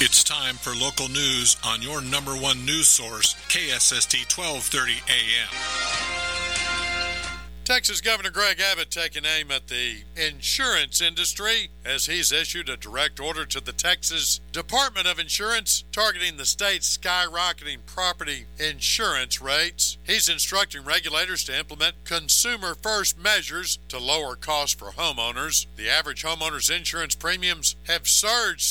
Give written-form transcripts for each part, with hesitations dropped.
It's time for local news on your number one news source, KSST 1230 AM. Texas Governor Greg Abbott taking aim at the insurance industry as he's issued a direct order to the Texas Department of Insurance targeting the state's skyrocketing property insurance rates. He's instructing regulators to implement consumer-first measures to lower costs for homeowners. The average homeowner's insurance premiums have surged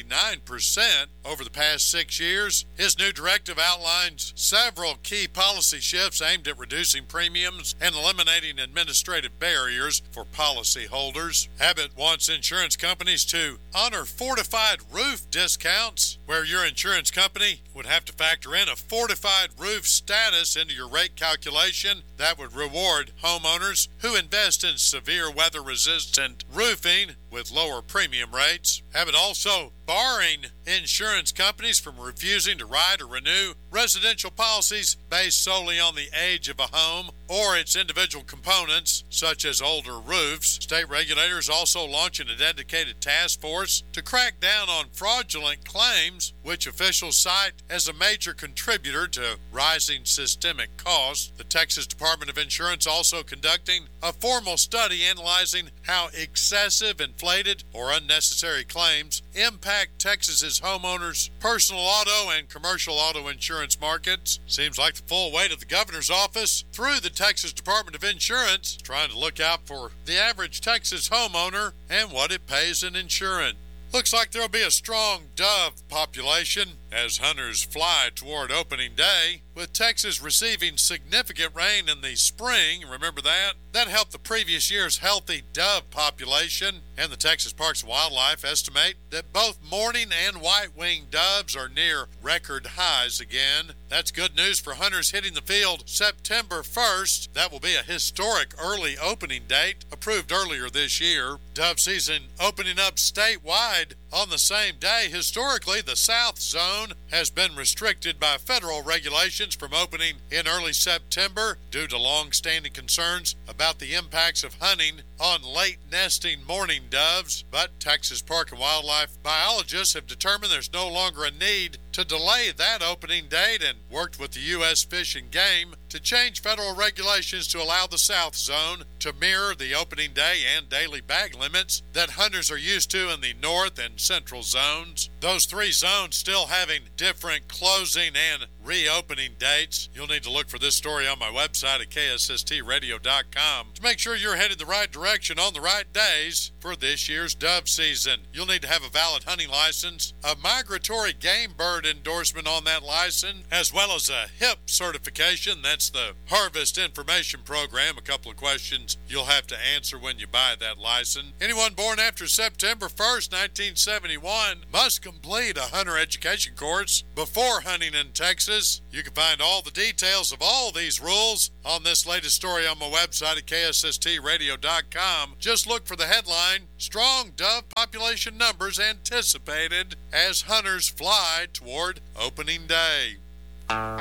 79% over the past 6 years. His new directive outlines several key policy shifts aimed at reducing premiums and eliminating administrative barriers for policyholders. Abbott wants insurance companies to honor fortified roof discounts, where your insurance company would have to factor in a fortified roof status into your rate calculation. That would reward homeowners who invest in severe weather-resistant roofing with lower premium rates. Abbott also barring insurance companies from refusing to write or renew residential policies based solely on the age of a home or its individual components, such as older roofs. State regulators also launching a dedicated task force to crack down on fraudulent claims, which officials cite as a major contributor to rising systemic costs. The Texas Department of Insurance also conducting a formal study analyzing how excessive, inflated, or unnecessary claims impact Texas's homeowners' personal auto and commercial auto insurance markets. Seems like the full weight of the governor's office through the Texas Department of Insurance trying to look out for the average Texas homeowner and what it pays in insurance. Looks like there'll be a strong dove population as hunters fly toward opening day, with Texas receiving significant rain in the spring. Remember that? That helped the previous year's healthy dove population, and the Texas Parks and Wildlife estimate that both mourning and white-winged doves are near record highs again. That's good news for hunters hitting the field September 1st. That will be a historic early opening date, approved earlier this year. Dove season opening up statewide on the same day. Historically, the South Zone has been restricted by federal regulations from opening in early September due to long-standing concerns about the impacts of hunting on late nesting mourning doves. But Texas Park and Wildlife biologists have determined there's no longer a need to delay that opening date and worked with the U.S. Fish and Game to change federal regulations to allow the South Zone to mirror the opening day and daily bag limits that hunters are used to in the North and Central zones. Those three zones still having different closing and reopening dates. You'll need to look for this story on my website at ksstradio.com to make sure you're headed the right direction on the right days for this year's dove season. You'll need to have a valid hunting license, a migratory game bird endorsement on that license, as well as a HIP certification. That's the Harvest Information Program. A couple of questions you'll have to answer when you buy that license. Anyone born after September 1st, 1971 must complete a hunter education course before hunting in Texas. You can find all the details of all these rules on this latest story on my website at ksstradio.com. Just look for the headline, Strong Dove Population Numbers Anticipated as Hunters Fly Toward Opening Day.